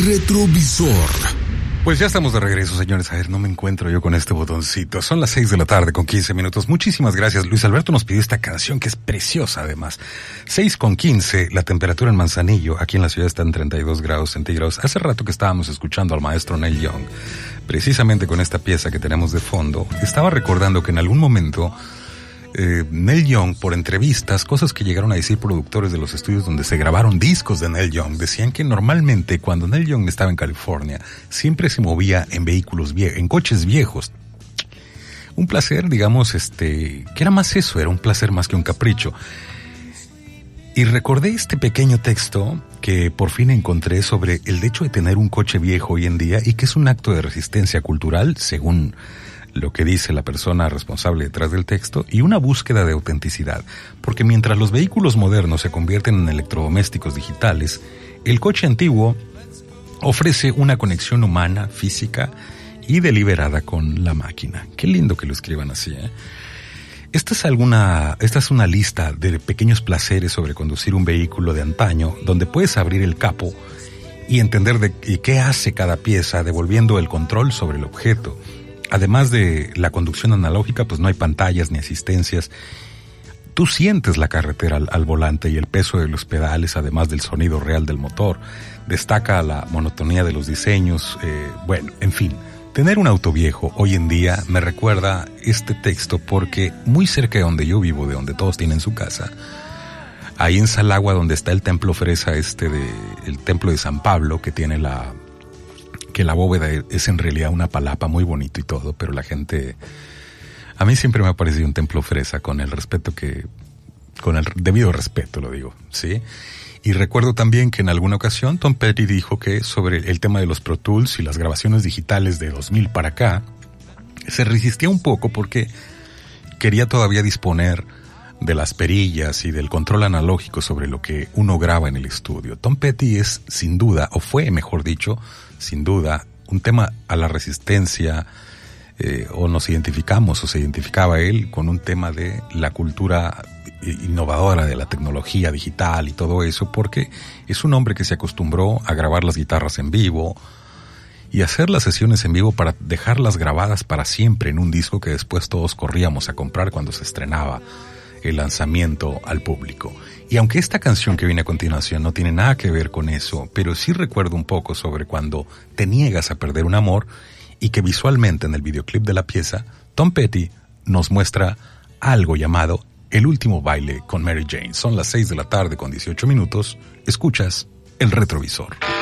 retrovisor. Pues ya estamos de regreso, señores. A ver, no me encuentro yo con este botoncito. Son las 6 de la tarde con 15 minutos. Muchísimas gracias. Luis Alberto nos pidió esta canción que es preciosa además. 6:15, la temperatura en Manzanillo, aquí en la ciudad está en 32 grados centígrados. Hace rato que estábamos escuchando al maestro Neil Young, precisamente con esta pieza que tenemos de fondo. Estaba recordando que en algún momento Neil Young, por entrevistas, cosas que llegaron a decir productores de los estudios donde se grabaron discos de Neil Young, decían que normalmente cuando Neil Young estaba en California siempre se movía en vehículos en coches viejos. Un placer, digamos, que era más eso, era un placer más que un capricho. Y recordé este pequeño texto que por fin encontré sobre el hecho de tener un coche viejo hoy en día y que es un acto de resistencia cultural, según lo que dice la persona responsable detrás del texto, y una búsqueda de autenticidad, porque mientras los vehículos modernos se convierten en electrodomésticos digitales, el coche antiguo ofrece una conexión humana, física y deliberada con la máquina. Qué lindo que lo escriban así, ¿eh? Esta es una lista de pequeños placeres sobre conducir un vehículo de antaño, donde puedes abrir el capó y entender de qué hace cada pieza, devolviendo el control sobre el objeto. Además de la conducción analógica, pues no hay pantallas ni asistencias. Tú sientes la carretera al volante y el peso de los pedales, además del sonido real del motor. Destaca la monotonía de los diseños. Bueno, en fin, tener un auto viejo hoy en día me recuerda este texto porque muy cerca de donde yo vivo, de donde todos tienen su casa, ahí en Salagua, donde está el templo fresa el templo de San Pablo, que tiene que la bóveda es en realidad una palapa, muy bonito y todo, pero la gente, a mí siempre me ha parecido un templo fresa, con el debido respeto lo digo, ¿sí? Y recuerdo también que en alguna ocasión Tom Petty dijo que sobre el tema de los Pro Tools y las grabaciones digitales de 2000 para acá, se resistía un poco porque quería todavía disponer de las perillas y del control analógico sobre lo que uno graba en el estudio. Tom Petty es sin duda, o fue mejor dicho, sin duda, un tema a la resistencia, o nos identificamos, o se identificaba él con un tema de la cultura innovadora de la tecnología digital y todo eso, porque es un hombre que se acostumbró a grabar las guitarras en vivo y hacer las sesiones en vivo para dejarlas grabadas para siempre en un disco que después todos corríamos a comprar cuando se estrenaba el lanzamiento al público. Y aunque esta canción que viene a continuación no tiene nada que ver con eso, pero sí recuerdo un poco sobre cuando te niegas a perder un amor, y que visualmente en el videoclip de la pieza, Tom Petty nos muestra algo llamado El último baile con Mary Jane. Son las 6 de la tarde con 18 minutos. Escuchas El Retrovisor.